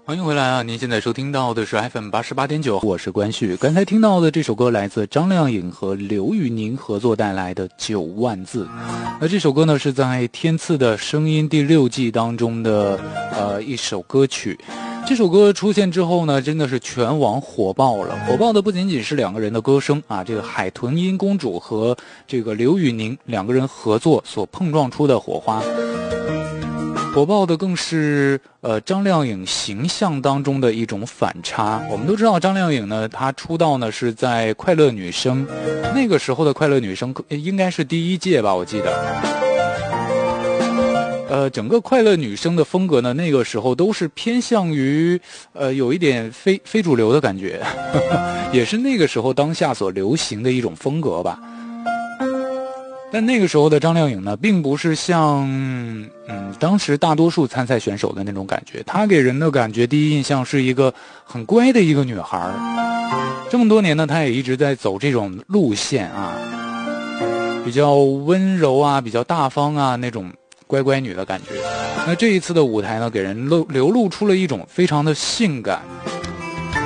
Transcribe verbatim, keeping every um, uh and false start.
欢迎回来啊！您现在收听到的是 F M 八十八点九，我是关旭。刚才听到的这首歌来自张靓颖和刘宇宁合作带来的《九万字》。那这首歌呢是在天赐的声音第六季当中的呃一首歌曲。这首歌出现之后呢，真的是全网火爆了。火爆的不仅仅是两个人的歌声啊，这个海豚音公主和这个刘宇宁两个人合作所碰撞出的火花。火爆的更是呃张靓颖形象当中的一种反差。我们都知道张靓颖呢，她出道呢是在快乐女声，那个时候的快乐女声应该是第一届吧，我记得。呃，整个快乐女声的风格呢，那个时候都是偏向于呃有一点非非主流的感觉，也是那个时候当下所流行的一种风格吧。但那个时候的张靓颖呢，并不是像嗯当时大多数参赛选手的那种感觉，她给人的感觉第一印象是一个很乖的一个女孩。这么多年呢，她也一直在走这种路线啊，比较温柔啊，比较大方啊，那种乖乖女的感觉。那这一次的舞台呢，给人流流露出了一种非常的性感，